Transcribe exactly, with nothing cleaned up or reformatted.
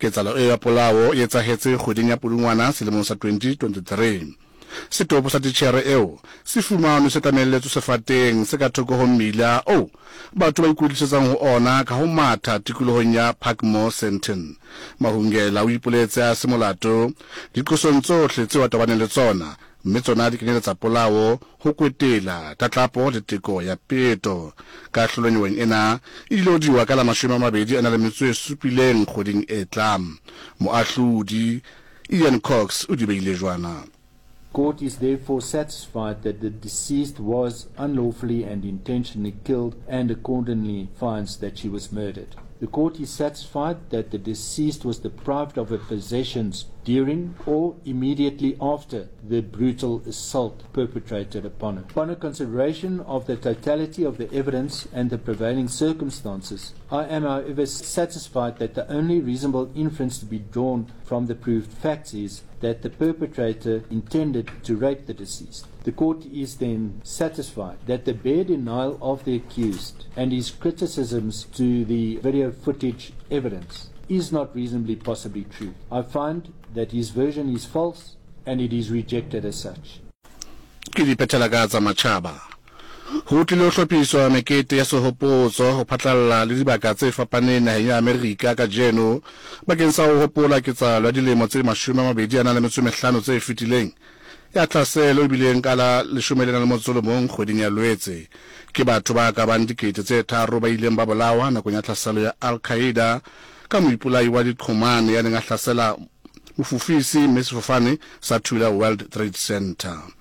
Ketsahalo e ya polao e etsahetse kgweding ya Pudungwana selemong sa twenty twenty-three. Setopo sa titjhere eo se fumanwe se tlamelletso sefateng se ka thoko ho mmila o batho ba ikwetlisetsang ho ona ka ho matha tikolohong ya Parkmore Senton. Mahungela o ipoletse a semolato diqosong tsohle tse tobaneng le tsona, mme tsona di kenyeletsa polao ho kwetela tatlapo le teko ya peto. Ka hlolonyong ena e ilodiwa ka la mashome a mabedi a nang le metso e supileng kgweding e tlang. Moahlodi Ian Cox o di beile jwana. Court is therefore satisfied that the deceased was unlawfully and intentionally killed and accordingly finds that she was murdered. The court is satisfied that the deceased was deprived of her possessions during or immediately after the brutal assault perpetrated upon her. Upon a consideration of the totality of the evidence and the prevailing circumstances, I am however satisfied that the only reasonable inference to be drawn from the proved facts is that the perpetrator intended to rape the deceased. The court is then satisfied that the bare denial of the accused and his criticisms to the video footage evidence is not reasonably possibly true. I find that his version is false and it is rejected as such. Kidi petalagaza machaba. Ho tlile ho hlophiswa mekete ya sehopotso ho phatlalla le dibaka tse fapaneng naheng ya Amerika ka jeno bakeng sa ho hopola ketsahalo ya dilemo tse mashome a mabedi a nang le metso e mehlano tse fetileng ya tlhaselo bileng ka la leshome le nang le motso le mong kgweding ya Lwetse ke batho ba ka bang dikete tse tharo ba ileng ba bolawa nakong ya tlhaselo ya Al-Qaeda ka moipolai wa diqhomane ya neng a hlasela mofufisi mme sefofane sa Tula World Trade Center.